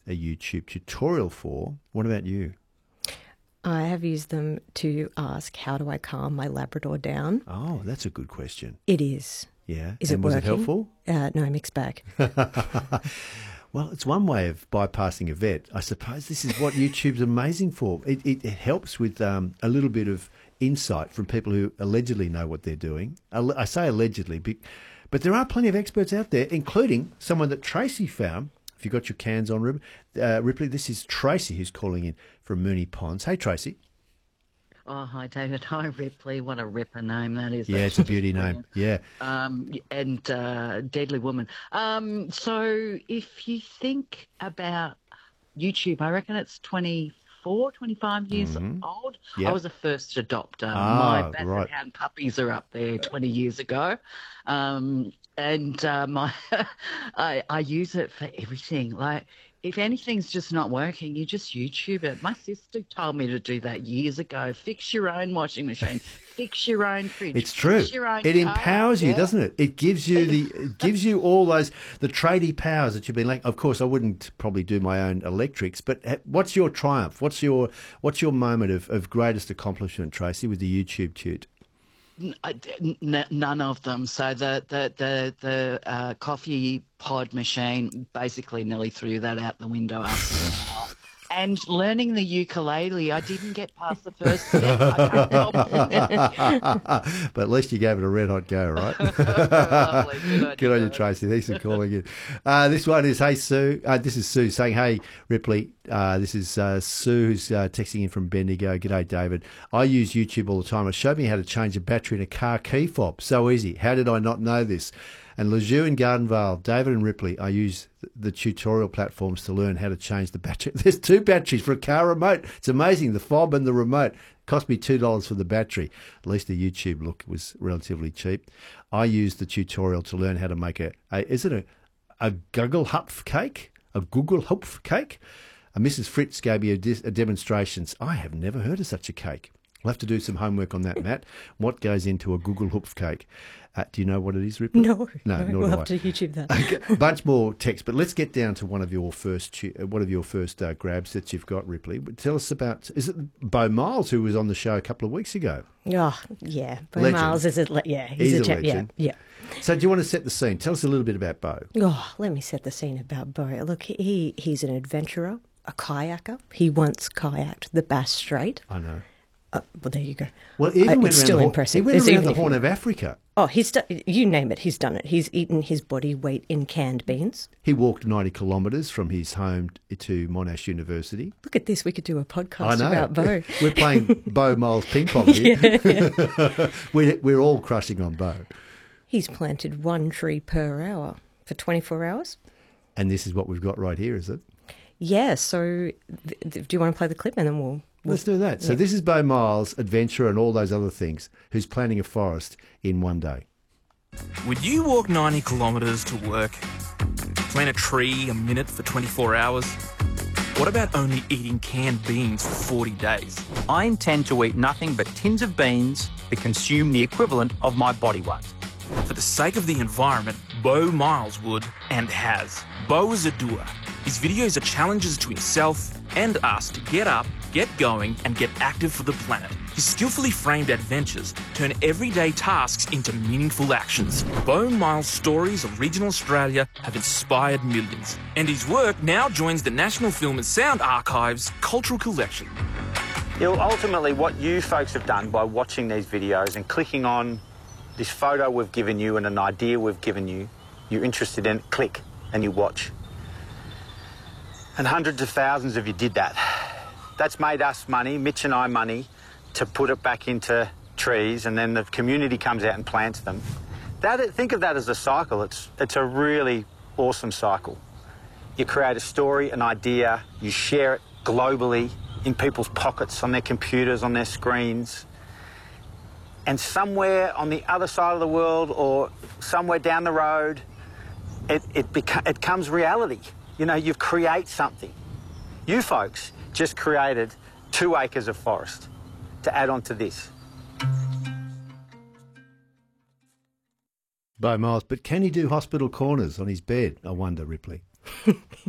a YouTube tutorial for. What about you? I have used them to ask, how do I calm my Labrador down? Oh, that's a good question. It is. Yeah. Is and it was working? it helpful? No, mixed bag. Well, it's one way of bypassing a vet. I suppose this is what YouTube's amazing for. It helps with a little bit of insight from people who allegedly know what they're doing. I say allegedly, but there are plenty of experts out there, including someone that Tracy found. If you've got your cans on, Ripley, this is Tracy who's calling in from Moonee Ponds. Hey, Tracy. Oh, hi, David. Hi, Ripley. What a ripper name that is. Yeah, it's a beauty name. Yeah. And Deadly Woman. So if you think about YouTube, I reckon it's 24, 25 years old. Yep. I was a first adopter. Ah, My Basset right. Hound puppies are up there 20 years ago. My I use it for everything. Like, if anything's just not working, you just YouTube it. My sister told me to do that years ago. Fix your own washing machine. Fix your own fridge. It's true. Fix your own It car. empowers you, Yeah. doesn't it? It gives you it gives you all the tradie powers that you've been like. Of course, I wouldn't probably do my own electrics, but what's your triumph? What's your moment of greatest accomplishment, Tracy, with the YouTube tute? None of them. So the coffee pod machine basically nearly threw that out the window after a while. And learning the ukulele, I didn't get past the first step. I can't help it. But at least you gave it a red hot go, right? Lovely. Good on you, Tracy. Thanks for calling in. This one is, hey, Sue. This is Sue saying, hey, Ripley. This is Sue who's texting in from Bendigo. G'day, David. I use YouTube all the time. It showed me how to change a battery in a car key fob. So easy. How did I not know this? And Lejeune in Gardenvale, David and Ripley, I use the tutorial platforms to learn how to change the battery. There's two batteries for a car remote. It's amazing. The fob and the remote. Cost me $2 for the battery. At least the YouTube look was relatively cheap. I used the tutorial to learn how to make a Google Hupf cake? A Google Hupf cake? And Mrs. Fritz gave me a demonstration. I have never heard of such a cake. We'll have to do some homework on that, Matt. What goes into a Google Hupf cake? Do you know what it is, Ripley? No, nor we'll do have to YouTube that. Okay, a bunch more text, but let's get down to one of your first grabs that you've got, Ripley. But tell us about, is it Beau Miles, who was on the show a couple of weeks ago? Oh, yeah. Beau Legend. Miles is a He's a champ. legend. Yeah. So do you want to set the scene? Tell us a little bit about Beau. Oh, let me set the scene about Beau. Look, he's an adventurer, a kayaker. He once kayaked the Bass Strait. I know. Well, there you go. Well, even it's still impressive. He went around the Horn of Africa. Oh, you name it, he's done it. He's eaten his body weight in canned beans. He walked 90 kilometres from his home to Monash University. Look at this. We could do a I podcast know. about Beau. We're playing Beau Miles ping pong here. Yeah. We're all crushing on Beau. He's planted 1 tree per hour for 24 hours. And this is what we've got right here, is it? Yeah, so do you want to play the clip and then we'll Let's do that. So this is Beau Miles, adventurer and all those other things, who's planting a forest in one day. Would you walk 90 kilometres to work? Plant a tree a minute for 24 hours? What about only eating canned beans for 40 days? I intend to eat nothing but tins of beans that consume the equivalent of my body weight. For the sake of the environment, Beau Miles would, and has. Beau is a doer. His videos are challenges to himself and us to get up, get going, and get active for the planet. His skillfully framed adventures turn everyday tasks into meaningful actions. Beau Miles' stories of regional Australia have inspired millions, and his work now joins the National Film and Sound Archive's cultural collection. Ultimately, what you folks have done by watching these videos and clicking on this photo we've given you and an idea we've given you, you're interested in it, click and you watch. And hundreds of thousands of you did that. That's made us money, Mitch and I money, to put it back into trees, and then the community comes out and plants them. Think of that as a cycle. It's a really awesome cycle. You create a story, an idea, you share it globally in people's pockets, on their computers, on their screens. And somewhere on the other side of the world or somewhere down the road, it becomes reality. You know, you create something. You folks just created 2 acres of forest to add on to this. Beau Miles, but can he do hospital corners on his bed? I wonder, Ripley.